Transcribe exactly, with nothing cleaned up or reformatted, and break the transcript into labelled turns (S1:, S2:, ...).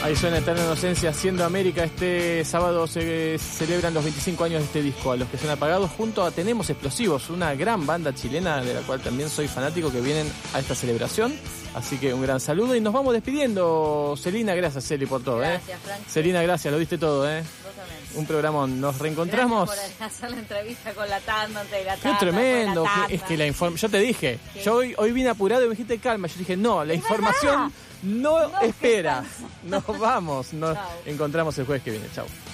S1: Ahí suena Eterna Inocencia haciendo América. Este sábado se celebran los veinticinco años de este disco. A los que se han apagado junto a Tenemos Explosivos, una gran banda chilena de la cual también soy fanático, que vienen a esta celebración. Así que un gran saludo y nos vamos despidiendo. Celina, gracias Celi por todo.
S2: Gracias,
S1: ¿eh?
S2: Frank.
S1: Celina, gracias, lo diste todo. ¿eh?
S2: Vos también.
S1: Un programón. Nos reencontramos.
S2: Gracias por hacer la entrevista con la tanda, antes de la
S1: Qué
S2: tanda.
S1: tremendo.
S2: la tanda.
S1: Que, es que la inform... Yo te dije,
S2: ¿Qué?
S1: yo hoy, hoy vine apurado y me dijiste calma. Yo dije, no, la
S2: Es
S1: información
S2: verdad.
S1: no,
S2: No,
S1: espera.
S2: ¿qué
S1: Nos vamos. Nos
S2: Chau.
S1: encontramos el jueves que viene. Chau.